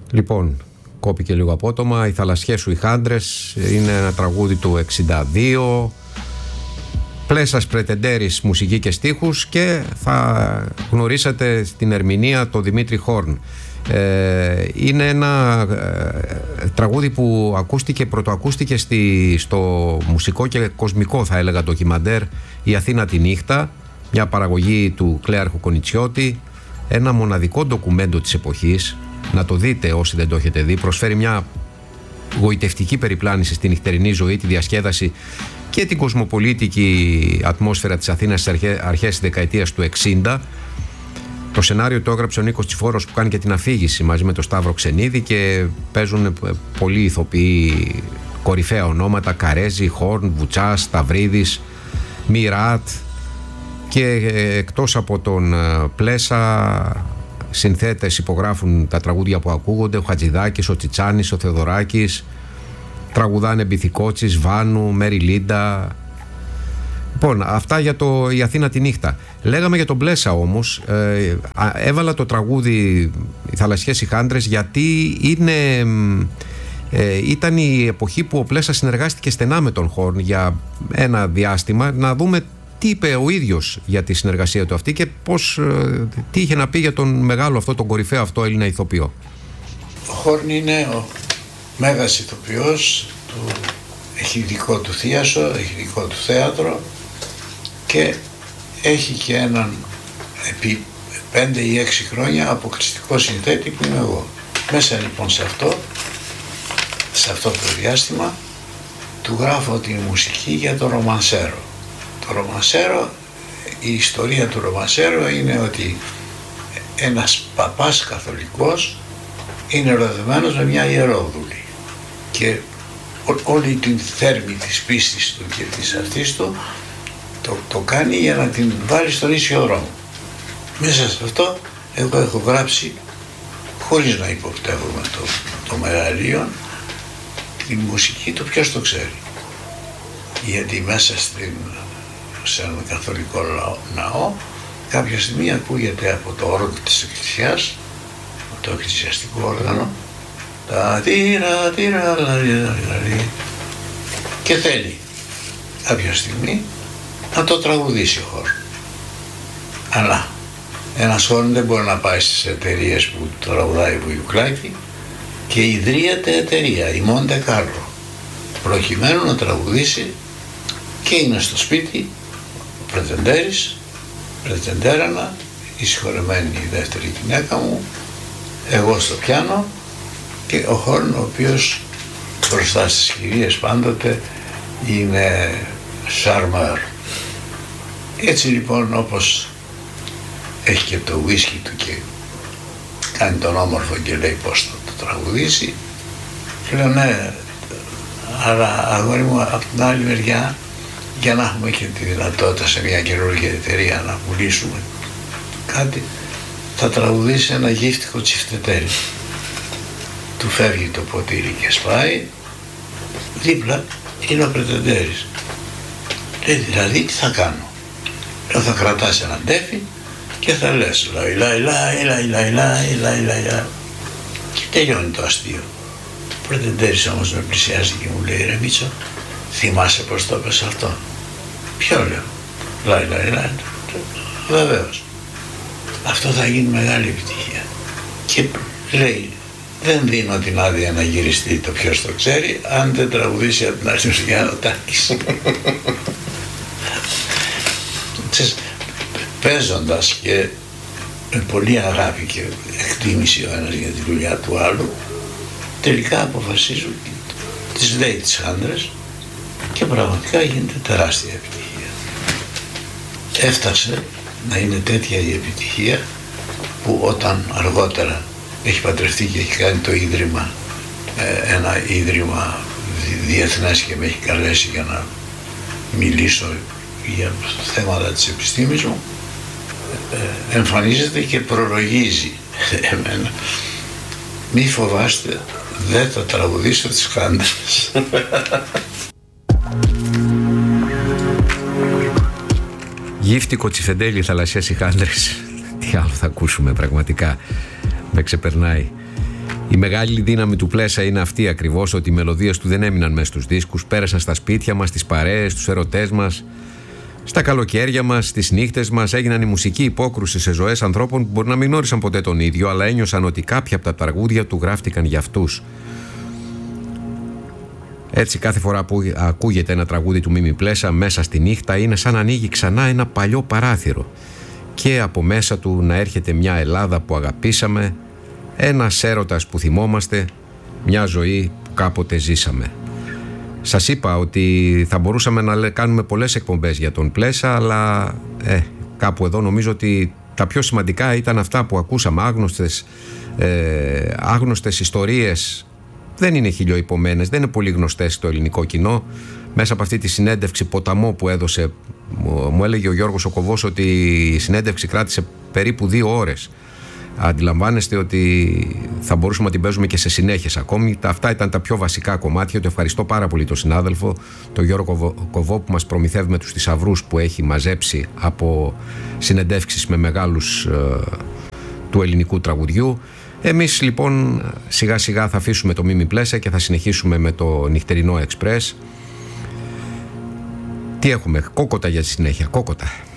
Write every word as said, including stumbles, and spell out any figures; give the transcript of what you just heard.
Λοιπόν, κόπηκε λίγο απότομα. Οι θαλασσιές σου οι χάντρες είναι ένα τραγούδι του εξήντα δύο. Πλέσας Πρετεντέρης μουσική και στίχους, και θα γνωρίσατε στην ερμηνεία το Δημήτρη Χόρν. Ε, είναι ένα ε, τραγούδι που ακούστηκε, πρωτοακούστηκε στη, στο μουσικό και κοσμικό, θα έλεγα, ντοκιμαντέρ «Η Αθήνα τη νύχτα», μια παραγωγή του Κλέαρχου Κονιτσιώτη, ένα μοναδικό ντοκουμέντο της εποχής. Να το δείτε όσοι δεν το έχετε δει. Προσφέρει μια γοητευτική περιπλάνηση στη νυχτερινή ζωή, τη διασκέδαση και την κοσμοπολίτικη ατμόσφαιρα της Αθήνας στις αρχές της δεκαετίας του εξήντα. Το σενάριο το έγραψε ο Νίκος Τσιφόρος, που κάνει και την αφήγηση μαζί με τον Σταύρο Ξενίδη, και παίζουν πολλοί ηθοποιοί, κορυφαία ονόματα: Καρέζη, Χόρν, Βουτσάς, Σταυρίδης, Μιράτ, και εκτός από τον Πλέσα συνθέτες υπογράφουν τα τραγούδια που ακούγονται: ο Χατζηδάκης, ο Τσιτσάνης, ο Θεοδωράκης. Τραγουδάνε Μπιθικότσης, Βάνου, Μέρι Λίντα. Λοιπόν, αυτά για το «Η Αθήνα τη νύχτα». Λέγαμε για τον Πλέσα όμως. Ε, έβαλα το τραγούδι «Οι θαλασσιές οι χάντρες» γιατί είναι, ε, ήταν η εποχή που ο Πλέσα συνεργάστηκε στενά με τον Χόρν για ένα διάστημα. Να δούμε τι είπε ο ίδιος για τη συνεργασία του αυτή και πώς, ε, τι είχε να πει για τον μεγάλο αυτό, τον κορυφαίο αυτό Έλληνα ηθοποιό. Ο Χόρν είναι ο μέγας ηθοποιός, του, έχει δικό του θίασο, έχει δικό του θέατρο, και έχει και έναν επί πέντε ή έξι χρόνια αποκλειστικό συνθέτη που είμαι εγώ. Μέσα λοιπόν σε αυτό, σε αυτό το διάστημα, του γράφω τη μουσική για το Ρομανσέρο. Το Ρομανσέρο, η ιστορία του Ρομανσέρο είναι ότι ένας παπάς καθολικός είναι ερωτευμένος με μια ιερόδουλη, και ό, όλη την θέρμη της πίστης του και της αυτής του το, το κάνει για να την βάλει στον ίσιο δρόμο. Μέσα σε αυτό εγώ έχω γράψει, χωρίς να υποπτεύομαι το, το μεγαλείο, την μουσική του ποιος το ξέρει. Γιατί μέσα στην, σε έναν καθολικό ναό κάποια στιγμή ακούγεται από το όργανο της εκκλησιάς, το εκκλησιαστικό όργανο, τα τύρα, τύρα, λαρι, και θέλει κάποια στιγμή να το τραγουδήσει ο Χόρν. Αλλά ένας Χόρν δεν μπορεί να πάει στις εταιρείες που το τραγουδάει Βουγιουκλάκη, και ιδρύεται εταιρεία, η Μοντε Κάρλο, προκειμένου να τραγουδήσει, και είναι στο σπίτι ο Πρετεντέρης, Πρετεντέρανα, η συγχωρεμένη η δεύτερη γυναίκα μου, εγώ στο πιάνο, και ο Χόρν, ο οποίος μπροστά στις κυρίες πάντοτε είναι σαρμέρ. Έτσι λοιπόν, όπως έχει και το ουίσκι του και κάνει τον όμορφο και λέει πώς θα το τραγουδήσει, και λέω ναι, αλλά αγόρι μου, από την άλλη μεριά, για να έχουμε και τη δυνατότητα σε μια καινούργια εταιρεία να πουλήσουμε κάτι, θα τραγουδήσει ένα γύφτικο τσιφτετέρι. Του φεύγει το ποτήρι και σπάει, δίπλα είναι ο Πρετεντέρης. Λέει, δηλαδή τι θα κάνω? Λέω, θα κρατάς έναν τέφι και θα λες λαϊ λαϊ λαϊ λαϊ λαϊ λαϊ λαϊ λαϊ, και τελειώνει το αστείο. Ο Πρετεντέρης όμως με πλησιάζει και μου λέει, ρε Μίτσο, θυμάσαι πως το έπες αυτό? Ποιο? Λέω, λαϊ λαϊ λαϊ. Βεβαίως, αυτό θα γίνει μεγάλη επιτυχία. Και λέει, δεν δίνω την άδεια να γυριστεί το ποιος το ξέρει, αν δεν τραγουδήσει από την αρχή ο Τάκης. Παίζοντας και με πολύ αγάπη και εκτίμηση ο ένας για τη δουλειά του άλλου, τελικά αποφασίζουν, τις λέει τις άντρες, και πραγματικά γίνεται τεράστια επιτυχία. Έφτασε να είναι τέτοια η επιτυχία που όταν αργότερα έχει παντρευτεί και έχει κάνει το ίδρυμα, ένα ίδρυμα διεθνές, και με έχει καλέσει για να μιλήσω για θέματα της επιστήμης μου, εμφανίζεται και προλογίζει εμένα, μη φοβάστε, δεν θα τραγουδήσω τις χάντρες. Γύφτικο τσιφεντέλι, θαλασσιές οι χάντρες. Τι άλλο θα ακούσουμε, πραγματικά με ξεπερνάει. Η μεγάλη δύναμη του Πλέσα είναι αυτή ακριβώς, ότι οι μελωδίες του δεν έμειναν μέσα στους δίσκους, πέρασαν στα σπίτια μας, στις παρέες, στους ερωτές μας, στα καλοκαίρια μας, στις νύχτες μας, έγιναν η μουσική υπόκρουση σε ζωές ανθρώπων που μπορεί να μην γνώρισαν ποτέ τον ίδιο, αλλά ένιωσαν ότι κάποια από τα τραγούδια του γράφτηκαν για αυτούς. Έτσι, κάθε φορά που ακούγεται ένα τραγούδι του Μίμη Πλέσα μέσα στη νύχτα, είναι σαν να ανοίγει ξανά ένα παλιό παράθυρο και από μέσα του να έρχεται μια Ελλάδα που αγαπήσαμε, ένας έρωτας που θυμόμαστε, μια ζωή που κάποτε ζήσαμε. Σας είπα ότι θα μπορούσαμε να κάνουμε πολλές εκπομπές για τον Πλέσα, αλλά ε, κάπου εδώ νομίζω ότι τα πιο σημαντικά ήταν αυτά που ακούσαμε, άγνωστες, ε, άγνωστες ιστορίες. Δεν είναι χιλιοϊπωμένες, δεν είναι πολύ γνωστές στο ελληνικό κοινό. Μέσα από αυτή τη συνέντευξη ποταμό που έδωσε, μου έλεγε ο Γιώργος ο Κοβός ότι η συνέντευξη κράτησε περίπου δύο ώρες. Αντιλαμβάνεστε ότι θα μπορούσαμε να την παίζουμε και σε συνέχειες ακόμη. Αυτά ήταν τα πιο βασικά κομμάτια. Το ευχαριστώ πάρα πολύ τον συνάδελφο, τον Γιώργο Κοβό, που μας προμηθεύει με τους θησαυρούς που έχει μαζέψει από συνεντεύξεις με μεγάλους ε, του ελληνικού τραγουδιού. Εμείς λοιπόν σιγά σιγά θα αφήσουμε το Μίμη Πλέσα και θα συνεχίσουμε με το νυχτερινό Εξπρές. Τι έχουμε, κόκοτα για τη συνέχεια, κόκοτα.